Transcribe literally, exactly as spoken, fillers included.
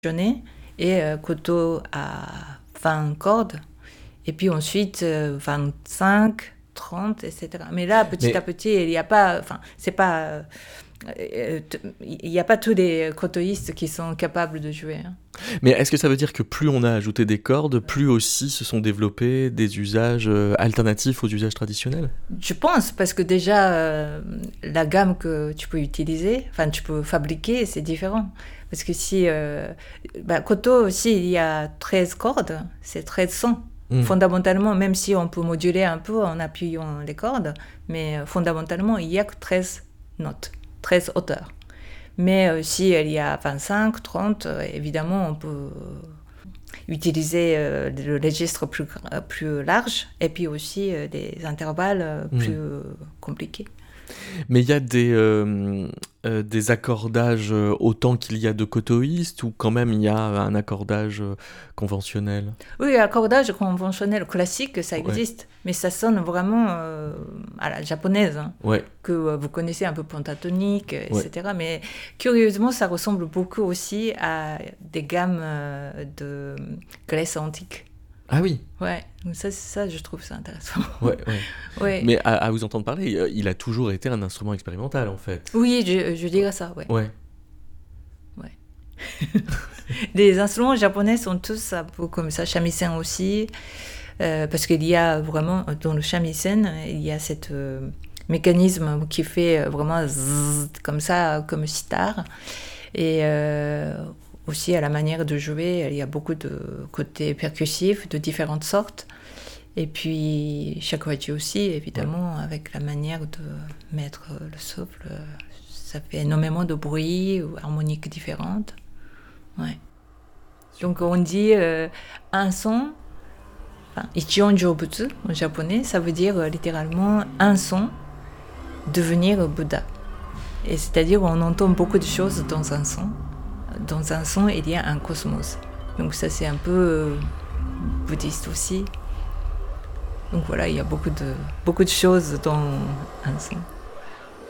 et euh, koto à vingt cordes. Et puis ensuite, euh, vingt-cinq, trente, et cetera. Mais là, petit Mais... à petit, il n'y a pas... Enfin, c'est pas... Euh, il n'y a pas tous les kotoïstes qui sont capables de jouer. Hein. Mais est-ce que ça veut dire que plus on a ajouté des cordes, plus aussi se sont développés des usages euh, alternatifs aux usages traditionnels ? Je pense, parce que déjà, euh, la gamme que tu peux utiliser, enfin, tu peux fabriquer, c'est différent. Parce que si... Euh, bah, koto aussi, il y a treize cordes, c'est treize sons. Mmh. Fondamentalement, même si on peut moduler un peu en appuyant les cordes, mais fondamentalement, il n'y a que treize notes. treize hauteurs. Mais euh, si il y a vingt-cinq, trente, euh, évidemment, on peut utiliser euh, le registre plus, plus large et puis aussi euh, des intervalles euh, plus mmh. euh, compliqués. Mais il y a des, euh, euh, des accordages autant qu'il y a de kotoïstes ou quand même il y a un accordage conventionnel ? Oui, l'accordage conventionnel classique, ça existe, ouais. Mais ça sonne vraiment euh, à la japonaise, hein, ouais. que euh, vous connaissez un peu pentatonique, et cetera. Ouais. Mais curieusement, ça ressemble beaucoup aussi à des gammes euh, de Grèce antique. Ah oui. Ouais, donc ça, ça, je trouve ça intéressant. Ouais, ouais. ouais. Mais à, à vous entendre parler, il a toujours été un instrument expérimental, en fait. Oui, je, je dirais ça, ouais. Ouais. Ouais. Les instruments japonais sont tous un peu comme ça, shamisen aussi, euh, parce qu'il y a vraiment, dans le shamisen, il y a ce euh, mécanisme qui fait vraiment zzz, comme ça, comme sitar. Et euh, aussi à la manière de jouer, il y a beaucoup de côtés percussifs de différentes sortes. Et puis shakuhachi aussi, évidemment, ouais. Avec la manière de mettre le souffle, ça fait énormément de bruit ou harmoniques différentes. Ouais. Donc on dit euh, un son, enfin, ichion jōbutsu en japonais, ça veut dire euh, littéralement un son devenir Bouddha. Et c'est-à-dire on entend beaucoup de choses dans un son. Dans un son, il y a un cosmos. Donc ça, c'est un peu euh, bouddhiste aussi. Donc voilà, il y a beaucoup de, beaucoup de choses dans un son.